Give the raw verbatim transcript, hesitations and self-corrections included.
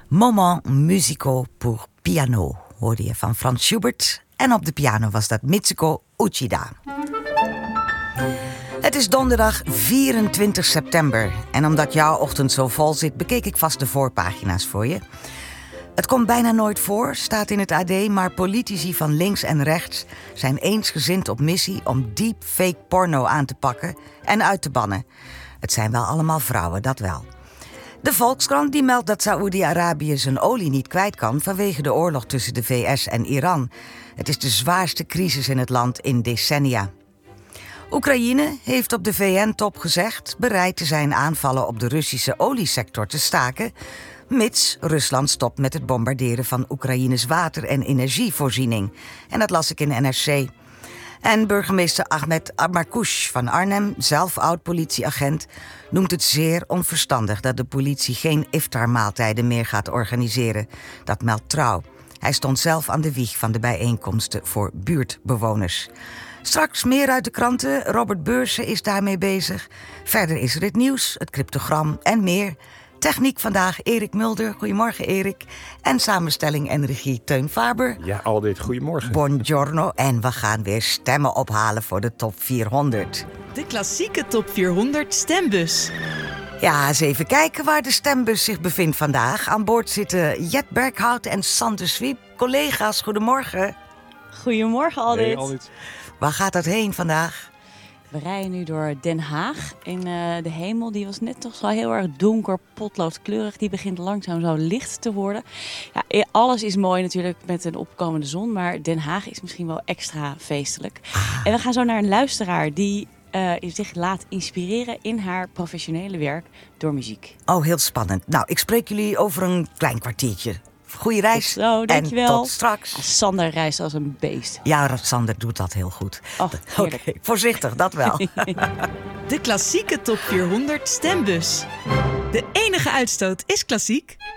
Moments musicaux pour piano hoorde je van Franz Schubert. En op de piano was dat Mitsuko Uchida. Het is donderdag vierentwintig september. En omdat jouw ochtend zo vol zit, bekeek ik vast de voorpagina's voor je. Het komt bijna nooit voor, staat in het A D... maar politici van links en rechts zijn eensgezind op missie om deepfake porno aan te pakken en uit te bannen. Het zijn wel allemaal vrouwen, dat wel. De Volkskrant die meldt dat Saoedi-Arabië zijn olie niet kwijt kan vanwege de oorlog tussen de V S en Iran. Het is de zwaarste crisis in het land in decennia. Oekraïne heeft op de V N-top gezegd bereid te zijn aanvallen op de Russische oliesector te staken, mits Rusland stopt met het bombarderen van Oekraïnes water- en energievoorziening. En dat las ik in N R C. En burgemeester Ahmed Marcouch van Arnhem, zelf oud-politieagent, noemt het zeer onverstandig dat de politie geen iftarmaaltijden meer gaat organiseren. Dat meldt Trouw. Hij stond zelf aan de wieg van de bijeenkomsten voor buurtbewoners. Straks meer uit de kranten. Robert Beursen is daarmee bezig. Verder is er het nieuws, het cryptogram en meer. Techniek vandaag Erik Mulder. Goedemorgen Erik. En samenstelling en regie Teun Faber. Ja, Aldit, goedemorgen. Buongiorno. En we gaan weer stemmen ophalen voor de top vierhonderd. De klassieke top vierhonderd stembus. Ja, eens even kijken waar de stembus zich bevindt vandaag. Aan boord zitten Jet Berghout en Sander Swiep. Collega's, goedemorgen. Goedemorgen Aldit. Hey, Aldit. Waar gaat dat heen vandaag? We rijden nu door Den Haag. En uh, de hemel die was net toch zo heel erg donker, potloodkleurig. Die begint langzaam zo licht te worden. Ja, alles is mooi natuurlijk met een opkomende zon. Maar Den Haag is misschien wel extra feestelijk. Ah. En we gaan zo naar een luisteraar die uh, zich laat inspireren in haar professionele werk door muziek. Oh, heel spannend. Nou, ik spreek jullie over een klein kwartiertje. Goeie reis zo, dankjewel. En tot straks. Ja, Sander reist als een beest. Ja, Sander doet dat heel goed. Oké, okay, voorzichtig, dat wel. De klassieke top vierhonderd stembus. De enige uitstoot is klassiek.